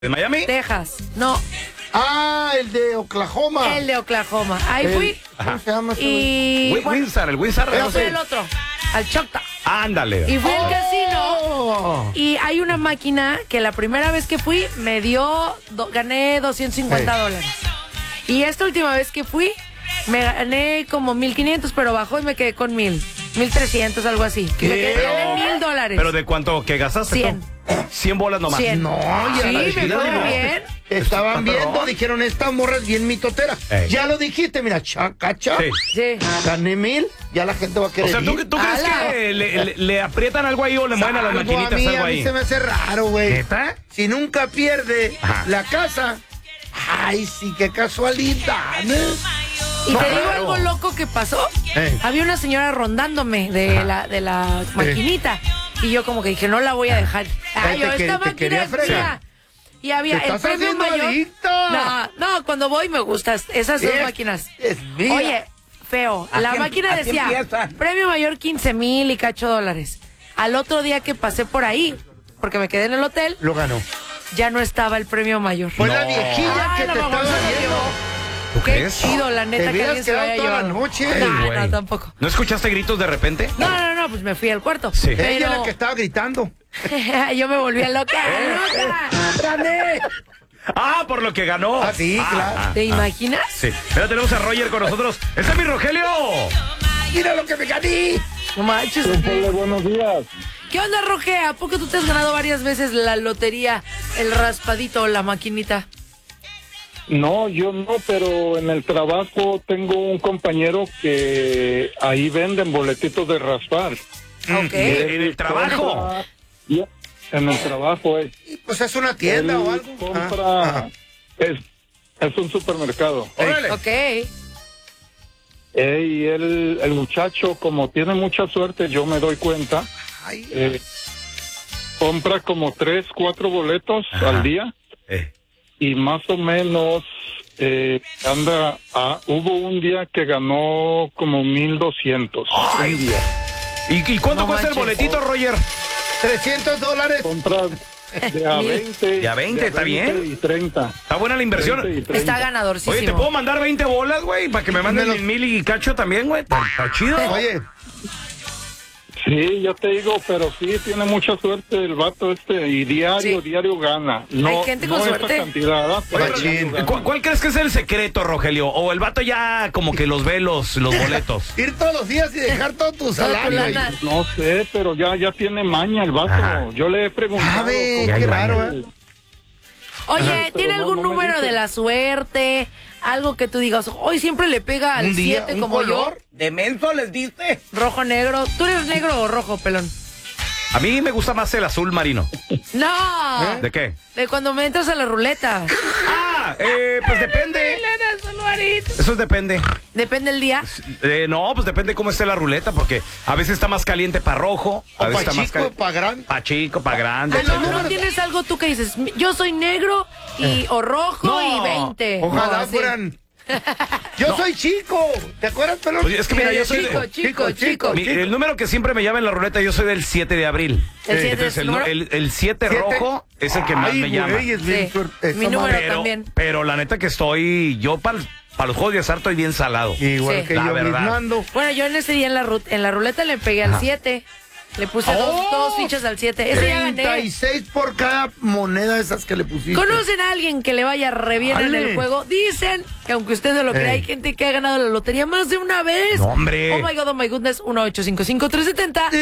¿De Miami? Texas. No. Ah, el de Oklahoma. El de Oklahoma. Ahí fui. ¿Cómo se llama ese Y... Windsor, el Windsor. No fui el otro. Al Choctaw. Ándale. Y fui al casino. Oh. Y hay una máquina que la primera vez que fui me dio... gané $250. Y esta última vez que fui, me gané como 1,500, pero bajó y me quedé con 1,300, algo así. ¿Qué? Me quedé en $1,000. ¿Pero de cuánto que gastaste? 100. 100 bolas nomás. 100. No, ya Sí, la me dijiste, fue ¿no? bien. Estaban viendo, perrón. dijeron, esta morra es bien mitotera. Ey. Ya lo dijiste, mira, chacacha. Sí. Sí. Gané 1,000, ya la gente va a O querer sea, ¿tú ir. crees ¡Hala! que le aprietan algo ahí o le mueven a las Algo maquinitas a mí, algo a mí ahí? se me hace raro, güey. ¿Neta? Si nunca pierde Ajá. la casa, ay, sí, qué casualidad, ¿eh? Y No, te digo claro. algo loco que pasó. Había una señora rondándome de la maquinita. Y yo como que dije, no la voy a dejar. Ay, yo, esta te máquina quería es fregar. mía. Y había Te el estás premio haciendo mayor. adicta. No, cuando voy me gustan esas dos máquinas. Es mía. Oye, feo. La máquina así decía, empiezan. premio mayor 15,000 y cacho $. Al otro día que pasé por ahí, porque me quedé en el hotel, Lo ganó. ya no estaba el premio mayor. Fue la viejilla Ay, que la te mamá estaba se lo viendo. llevó. ¿Tú Qué crees? chido, la neta, Te que hubieras alguien se lo haya quedado toda la llevado. noche. No, güey. no, tampoco. ¿No escuchaste gritos de repente? No, pues me fui al cuarto. Sí. Ella Pero es la que estaba gritando. yo me volví loca. ¡Gané! Ah, por lo que ganó. Ah, sí, claro. ¿Te imaginas? Sí. Ahora tenemos a Roger con nosotros. ¡Ese es mi Rogelio! ¡Mira lo que me gané! No manches. Buenos días. ¿Qué onda, Roge? ¿A poco tú te has ganado varias veces la lotería, el raspadito o la maquinita? No, yo no, pero en el trabajo tengo un compañero que ahí venden boletitos de raspar. Ok. En el trabajo. Ya, en el trabajo es. Pues es una tienda Él o algo. compra, Ajá. es un supermercado. Órale. Ok. Y el muchacho, como tiene mucha suerte, yo me doy cuenta, Ay, compra como 3, 4 boletos Ajá. al día. Y más o menos hubo un día que ganó como 1,200. Ay. Un día. ¿Y cuánto No cuesta el manches. boletito, Roger? $300. Compra de a 20. De a 20, está bien. Y 30. Está buena la inversión. 20 y 30. Está ganadorcísimo. Oye, ¿te puedo mandar 20 bolas, güey? Para que me manden Dímelo. 1,000 y cacho también, güey. Está chido. Oye, Sí, yo te digo, pero sí, tiene mucha suerte el vato y diario gana. No, Hay gente con no esa suerte. cantidad, ¿verdad? Pero Oye, diario machín. gana. ¿Cuál crees que es el secreto, Rogelio? ¿O el vato ya como que los ve los boletos? ir todos los días y dejar todo tu Toda tu salario. lana. ahí. No sé, pero ya tiene maña el vato. Ajá. Yo le he preguntado. Sabe, cómo qué se raro, llama. ¿eh? Oye, Pero ¿tiene algún no me número dice. de la suerte? Algo que tú digas, hoy siempre le pega al Un día, 7 un como color. ¿De menso les diste? yo. Rojo, negro. ¿Tú eres negro o rojo, pelón? A mí me gusta más el azul marino. No. ¿De qué? De cuando me entras a la ruleta. Ah, pues depende. Eso depende. Depende el día. No, pues depende cómo esté la ruleta, porque a veces está más caliente para rojo, a O veces pa' está más chico, caliente pa' grande. para chico, para grande. Ah, no, etcétera. no tienes algo tú que dices, yo soy negro y o rojo No. y 20. Ojalá No, así. fueran. Yo soy chico. ¿Te acuerdas, pelón? Oye, es que mira, yo soy Chico, de- chico. el número que siempre me llama en la ruleta, yo soy del 7 de abril. ¿El 7 Entonces, es tu número? el 7 ¿Siete? rojo es el que más Ay, me llama. güey, es bien Sí. suerte. Mi Esa número madre. también. Pero la neta que yo para los juegos de azar estoy bien salado. Igual Sí. que La yo verdad. mismando. Bueno, yo en ese día en la ruleta le pegué al 7. Le puse dos fichas al 7. Ese ya gané. 36 por cada moneda de esas que le pusiste. ¿Conocen a alguien que le vaya re bien en Dale. el juego? Dicen que aunque usted no lo crea, hay gente que ha ganado la lotería más de una vez. No, hombre. Oh my God, oh my goodness. 1-855-370